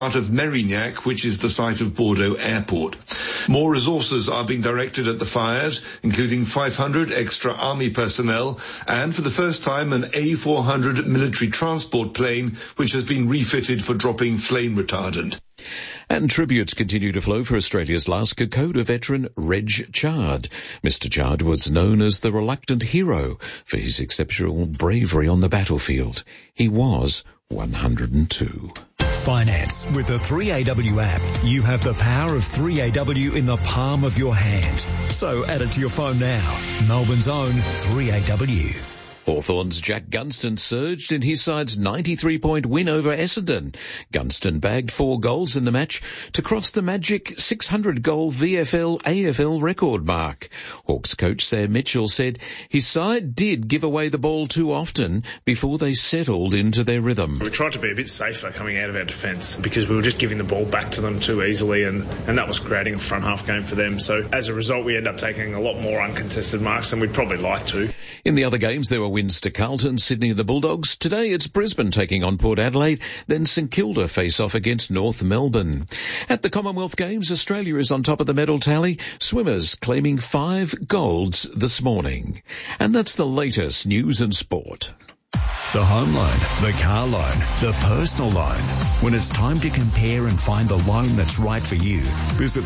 part of Mérignac, which is the site of Bordeaux Airport. More resources are being directed at the fires, including 500 extra army personnel and, for the first time, an A400 military transport plane, which has been refitted for dropping flame retardant. And tributes continue to flow for Australia's last Kokoda veteran, Reg Chard. Mr. Chard was known as the reluctant hero for his exceptional bravery on the battlefield. He was 102. Finance. With the 3AW app, you have the power of 3AW in the palm of your hand. So add it to your phone now. Melbourne's own 3AW. Hawthorn's Jack Gunston surged in his side's 93-point win over Essendon. Gunston bagged 4 goals in the match to cross the magic 600-goal VFL-AFL record mark. Hawks coach Sam Mitchell said his side did give away the ball too often before they settled into their rhythm. We tried to be a bit safer coming out of our defence because we were just giving the ball back to them too easily, and that was creating a front half game for them. So as a result, we end up taking a lot more uncontested marks than we'd probably like to. In the other games, there were wins to Carlton, Sydney and the Bulldogs. Today it's Brisbane taking on Port Adelaide, then St Kilda face off against North Melbourne. At the Commonwealth Games, Australia is on top of the medal tally, swimmers claiming 5 golds this morning. And that's the latest news and sport. The home loan, the car loan, the personal loan. When it's time to compare and find the loan that's right for you, visit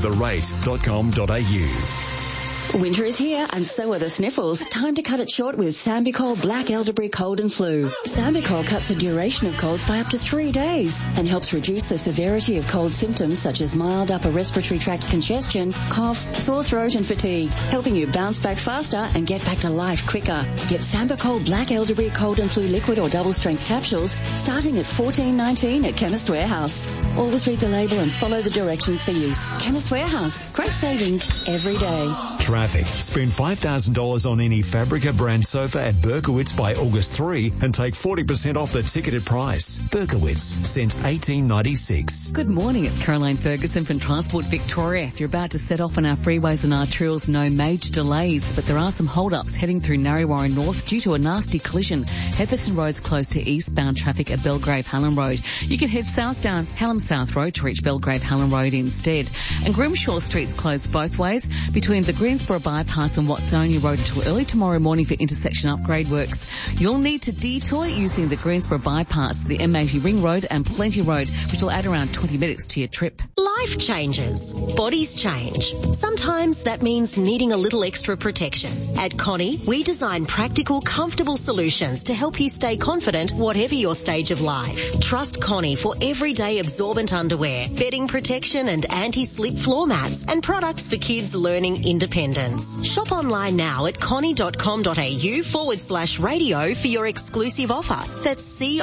therate.com.au. Winter is here and so are the sniffles. Time to cut it short with Sambicol Black Elderberry Cold and Flu. Sambicol cuts the duration of colds by up to 3 days and helps reduce the severity of cold symptoms such as mild upper respiratory tract congestion, cough, sore throat and fatigue, helping you bounce back faster and get back to life quicker. Get Sambicol Black Elderberry Cold and Flu liquid or double strength capsules starting at $14.19 at Chemist Warehouse. Always read the label and follow the directions for use. Chemist Warehouse. Great savings every day. Traffic. Spend $5,000 on any Fabrica brand sofa at Berkowitz by August 3 and take 40% off the ticketed price. Berkowitz, since 1896. Good morning, it's Caroline Ferguson from Transport Victoria. If you're about to set off on our freeways and arterials, no major delays, but there are some hold-ups heading through Narre North due to a nasty collision. Heatherton Road's close to eastbound traffic at Belgrave Hallam Road. You can head south down Hallam South Road to reach Belgrave Hallam Road instead. And Grimshaw Street's closed both ways between the Greensboro Bypass and Watsonia Road until early tomorrow morning for intersection upgrade works. You'll need to detour using the Greensboro Bypass, the M80 Ring Road and Plenty Road, which will add around 20 minutes to your trip. Life changes. Bodies change. Sometimes that means needing a little extra protection. At Connie, we design practical, comfortable solutions to help you stay confident whatever your stage of life. Trust Connie for everyday absorbent underwear, bedding protection and anti-slip floor mats, and products for kids learning independence. Shop online now at connie.com.au/radio for your exclusive offer. That's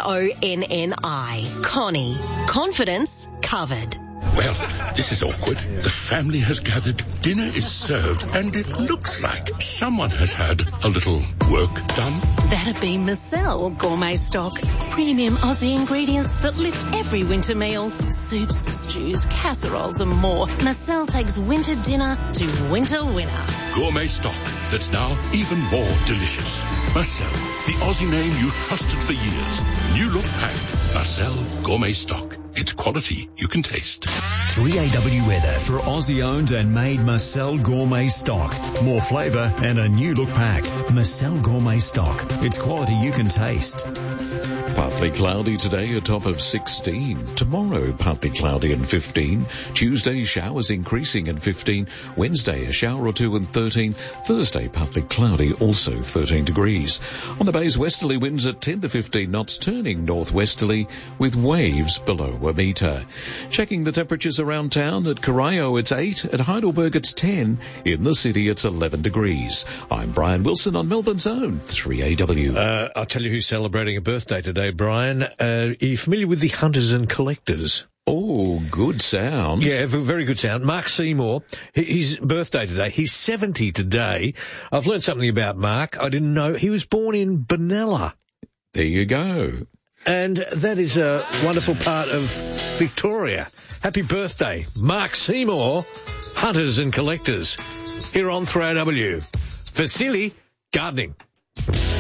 CONNI. Connie. Confidence covered. Well, this is awkward. The family has gathered, dinner is served, and it looks like someone has had a little work done. That'd be Marcel Gourmet Stock. Premium Aussie ingredients that lift every winter meal. Soups, stews, casseroles and more. Marcel takes winter dinner to winter winner. Gourmet Stock that's now even more delicious. Marcel, the Aussie name you've trusted for years. New look pack. Marcel Gourmet Stock. It's quality you can taste. 3AW weather for Aussie-owned and made Marcel Gourmet Stock. More flavour and a new look pack. Marcel Gourmet Stock. It's quality you can taste. Partly cloudy today, a top of 16. Tomorrow, partly cloudy and 15. Tuesday, showers increasing and 15. Wednesday, a shower or two and 13. Thursday, partly cloudy, also 13 degrees. On the bay's westerly winds at 10 to 15 knots, turning northwesterly with waves below a metre. Checking the temperatures around town, at Corio it's 8, at Heidelberg it's 10, in the city it's 11 degrees. I'm Brian Wilson on Melbourne's own 3AW. I'll tell you who's celebrating a birthday today, Brian. Are you familiar with the Hunters and Collectors? Oh, good sound. Yeah, very good sound. Mark Seymour, his birthday today. He's 70 today. I've learned something about Mark. I didn't know. He was born in Benalla. There you go. And that is a wonderful part of Victoria. Happy birthday, Mark Seymour, Hunters and Collectors, here on 3AW. For Silly Gardening.